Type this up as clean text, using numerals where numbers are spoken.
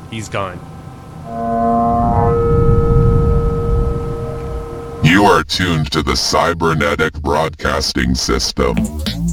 He's gone. You are tuned to the cybernetic broadcasting system.